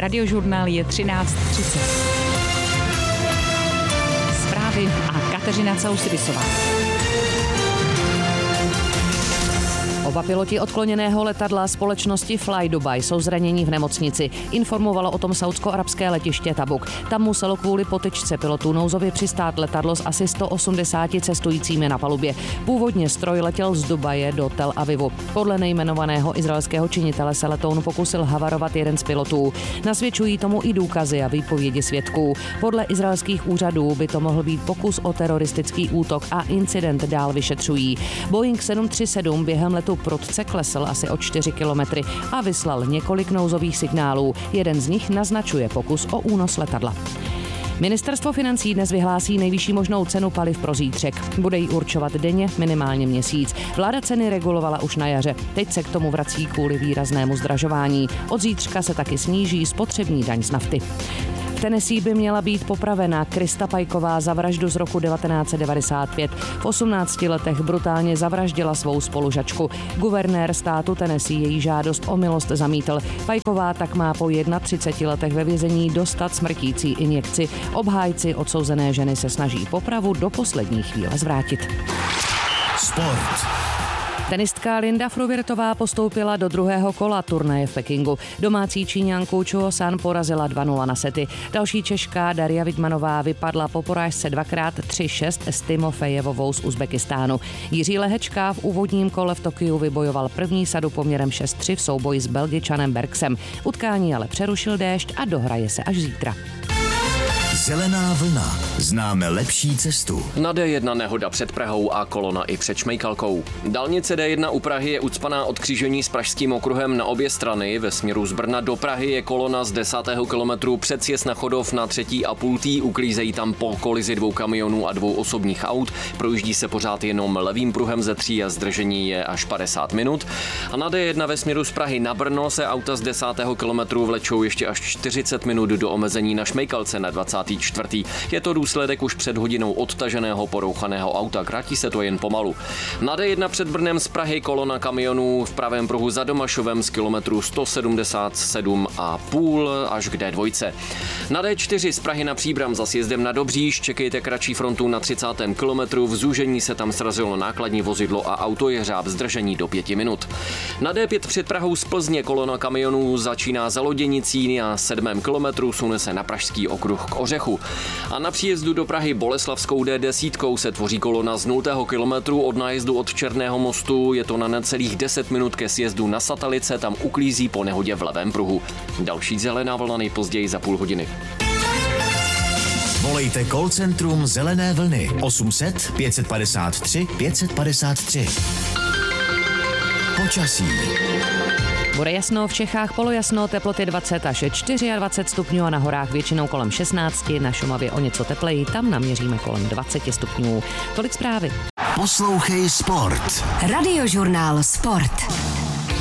Radiožurnál je 13:30. Zprávy a Kateřina Causibisová. Oba piloti odkloněného letadla společnosti Fly Dubai jsou zraněni v nemocnici. Informovalo o tom saúdsko-arabské letiště Tabuk. Tam muselo kvůli potyčce pilotů nouzově přistát letadlo s asi 180 cestujícími na palubě. Původně stroj letěl z Dubaje do Tel Avivu. Podle nejmenovaného izraelského činitele se letoun pokusil havarovat jeden z pilotů. Nasvědčují tomu i důkazy a výpovědi svědků. Podle izraelských úřadů by to mohl být pokus o teroristický útok a incident dál vyšetřují. Boeing 737 během letu prudce klesl asi o 4 kilometry a vyslal několik nouzových signálů. Jeden z nich naznačuje pokus o únos letadla. Ministerstvo financí dnes vyhlásí nejvyšší možnou cenu paliv pro zítřek. Bude ji určovat denně, minimálně měsíc. Vláda ceny regulovala už na jaře. Teď se k tomu vrací kvůli výraznému zdražování. Od zítřka se taky sníží spotřební daň z nafty. V Tennessee by měla být popravena Krista Pajková za vraždu z roku 1995. V 18 letech brutálně zavraždila svou spolužačku. Guvernér státu Tennessee její žádost o milost zamítl. Pajková tak má po 31 letech ve vězení dostat smrtící injekci. Obhájci odsouzené ženy se snaží popravu do poslední chvíle zvrátit. Sport. Tenistka Linda Fruhvirtová postoupila do druhého kola turnaje v Pekingu. Domácí Číňanku Chuo San porazila 2-0 na sety. Další Češka Daria Vidmanová vypadla po porážce 2x3-6 s Timofejevovou z Uzbekistánu. Jiří Lehečka v úvodním kole v Tokiu vybojoval první sadu poměrem 6-3 v souboji s Belgičanem Bergsem. Utkání ale přerušil déšť a dohraje se až zítra. Zelená vlna. Známe lepší cestu. Na D1 nehoda před Prahou a kolona i před Šmejkalkou. Dálnice D1 u Prahy je ucpaná od křížení s Pražským okruhem na obě strany. Ve směru z Brna do Prahy je kolona z 10. kilometru před sjezd na Chodov na 3,5. Uklízejí tam po kolizi 2 kamionů a 2 osobních aut. Projíždí se pořád jenom levým pruhem ze 3 a zdržení je až 50 minut. A na D1 ve směru z Prahy na Brno se auta z 10. kilometru vlečou ještě až 40 minut do omezení na Šmejkalce na 24. Je to důsledek už před hodinou odtaženého porouchaného auta, krátí se to jen pomalu. Na D1 před Brnem z Prahy kolona kamionů v pravém pruhu za Domašovem z kilometru 177,5 až k D2. Na D4 z Prahy na Příbram za sjezdem na Dobříš čekejte kratší frontu na 30. kilometru, v zúžení se tam srazilo nákladní vozidlo a auto jeřáb zdržení do 5 minut. Na D5 před Prahou z Plzně kolona kamionů začíná za Loděnicí a 7. kilometru sune se na Pražský okruh k Ořechu. A na příjezdu do Prahy Boleslavskou D10 se tvoří kolona z 0. kilometru od nájezdu od Černého mostu. Je to na necelých 10 minut ke sjezdu na Satalice, tam uklízí po nehodě v levém pruhu. Další zelená vlna nejpozději za půl hodiny. Volejte call centrum Zelené vlny 800 553 553. Počasí. Bude jasno, v Čechách polojasno, teploty 20 až 24 stupňů a na horách většinou kolem 16, na Šumavě o něco tepleji, tam naměříme kolem 20 stupňů. Tolik zprávy. Poslouchej Sport. Radiožurnál Sport.